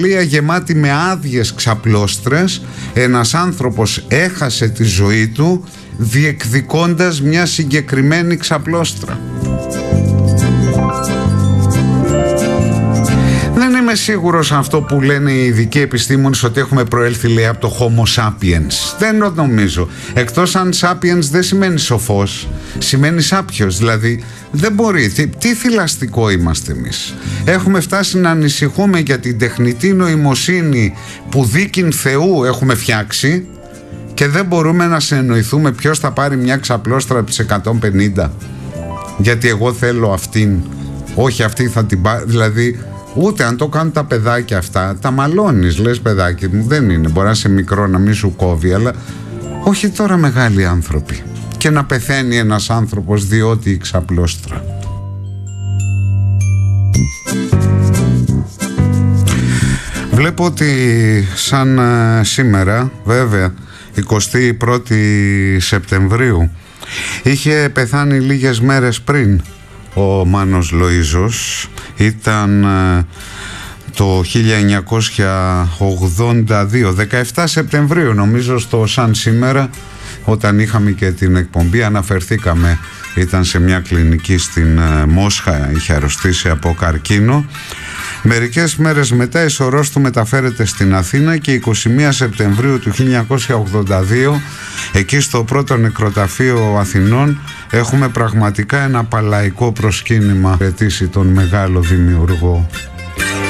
Γεμάτη με άδειες ξαπλώστρες, ένας άνθρωπος έχασε τη ζωή του διεκδικώντας μια συγκεκριμένη ξαπλώστρα. Δεν είμαι σίγουρος αυτό που λένε οι ειδικοί επιστήμονες ότι έχουμε προέλθει, λέει, από το Homo sapiens. Δεν το νομίζω. Εκτός αν sapiens δεν σημαίνει σοφός, σημαίνει σάπιος. Δηλαδή δεν μπορεί. Τι θηλαστικό είμαστε εμείς. Έχουμε φτάσει να ανησυχούμε για την τεχνητή νοημοσύνη που δίκην Θεού έχουμε φτιάξει και δεν μπορούμε να συνεννοηθούμε ποιος θα πάρει μια ξαπλώστρα από τις 150. Γιατί εγώ θέλω αυτήν, όχι αυτή θα την πάρει. Δηλαδή ούτε αν το κάνουν τα παιδάκια αυτά, τα μαλώνεις, λες παιδάκι μου, δεν είναι. Μπορεί να είσαι μικρό, να μην σου κόβει, αλλά όχι τώρα μεγάλοι άνθρωποι. Και να πεθαίνει ένας άνθρωπος διότι η ξαπλώστρα. Βλέπω ότι σαν σήμερα, βέβαια 21η Σεπτεμβρίου, είχε πεθάνει λίγες μέρες πριν ο Μάνος Λοΐζος. Ήταν το 1982, 17 Σεπτεμβρίου νομίζω, στο σαν σήμερα, όταν είχαμε και την εκπομπή, αναφερθήκαμε, ήταν σε μια κλινική στην Μόσχα, είχε αρρωστήσει από καρκίνο. Μερικές μέρες μετά η σωρός του μεταφέρεται στην Αθήνα και 21 Σεπτεμβρίου του 1982, εκεί στο πρώτο νεκροταφείο Αθηνών, έχουμε πραγματικά ένα παλαϊκό προσκύνημα ρετήσει τον μεγάλο δημιουργό.